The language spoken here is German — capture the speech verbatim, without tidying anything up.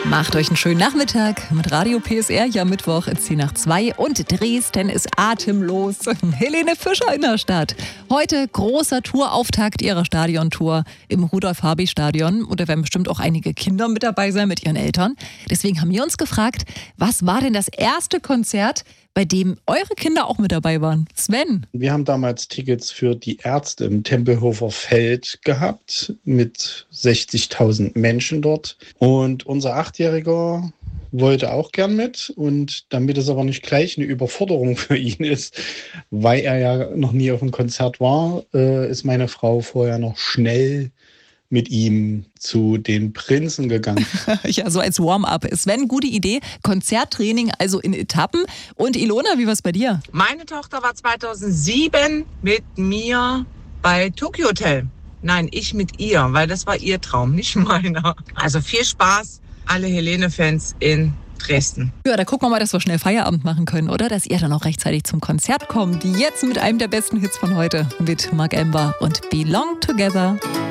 Macht euch einen schönen Nachmittag mit Radio P S R. Ja, Mittwoch ist zehn nach zwei und Dresden ist atemlos. Helene Fischer in der Stadt. Heute großer Tourauftakt ihrer Stadiontour im Rudolf-Habich-Stadion. Und da werden bestimmt auch einige Kinder mit dabei sein mit ihren Eltern. Deswegen haben wir uns gefragt, was war denn das erste Konzert, bei dem eure Kinder auch mit dabei waren? Sven? Wir haben damals Tickets für die Ärzte im Tempelhofer Feld gehabt mit sechzigtausend Menschen dort. Und unser Achtjähriger wollte auch gern mit. Und damit es aber nicht gleich eine Überforderung für ihn ist, weil er ja noch nie auf einem Konzert war, äh, ist meine Frau vorher noch schnell mit ihm zu den Prinzen gegangen. Ja, so als Warm-up. Sven, gute Idee. Konzerttraining also in Etappen. Und Ilona, wie war es bei dir? Meine Tochter war zweitausendsieben mit mir bei Tokyo Hotel. Nein, ich mit ihr, weil das war ihr Traum, nicht meiner. Also viel Spaß, alle Helene-Fans in Dresden. Ja, da gucken wir mal, dass wir schnell Feierabend machen können, oder? Dass ihr dann auch rechtzeitig zum Konzert kommt. Jetzt mit einem der besten Hits von heute mit Marc Ember und Belong Together.